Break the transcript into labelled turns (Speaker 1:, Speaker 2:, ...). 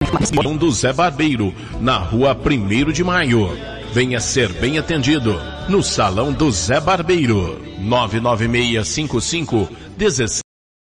Speaker 1: Salão do Zé Barbeiro, na rua 1º de Maio. Venha ser bem atendido no Salão do Zé Barbeiro. 99655 17